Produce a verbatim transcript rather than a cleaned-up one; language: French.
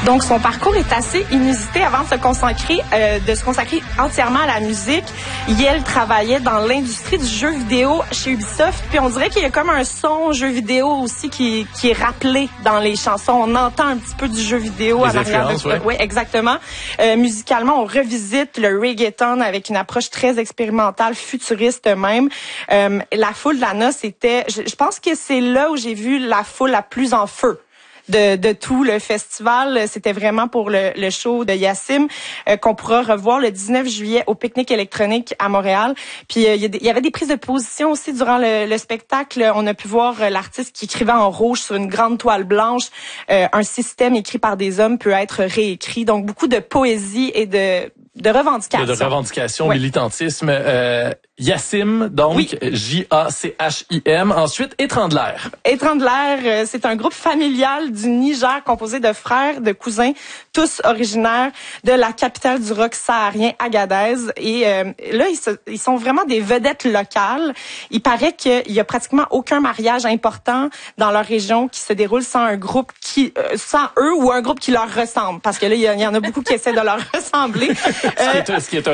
Donc, son parcours est assez inusité. Avant de se consacrer, euh, de se consacrer entièrement à la musique, Yael travaillait dans l'industrie du jeu vidéo chez Ubisoft. Puis on dirait qu'il y a comme un son jeu vidéo aussi qui, qui est rappelé dans les chansons. On entend un petit peu du jeu vidéo les à l'arrière de ouais. Oui, exactement. Euh, musicalement, on revisite le reggaeton avec une approche très expérimentale, futuriste même. Euh, la foule de la noce, c'était, je, je pense que c'est là où j'ai vu la foule la plus en feu. De, de tout le festival. C'était vraiment pour le, le show de Yassim euh, qu'on pourra revoir le dix-neuf juillet au Pique-Nique électronique à Montréal. Puis euh, il y, y avait des prises de position aussi durant le, le spectacle. On a pu voir euh, l'artiste qui écrivait en rouge sur une grande toile blanche. Euh, un système écrit par des hommes peut être réécrit. Donc beaucoup de poésie et de de revendications. De, de revendications, oui. militantisme. Euh, Yassim, donc, oui. J A C H I M. Ensuite, Étrandler. Étrandler, euh, c'est un groupe familial du Niger composé de frères, de cousins, tous originaires de la capitale du rock saharien, Agadez. Et euh, là, ils, se, ils sont vraiment des vedettes locales. Il paraît qu'il y a pratiquement aucun mariage important dans leur région qui se déroule sans un groupe qui, euh, sans eux ou un groupe qui leur ressemble. Parce que là, il y, y en a beaucoup qui essaient de leur ressembler. ce, qui est, ce qui est un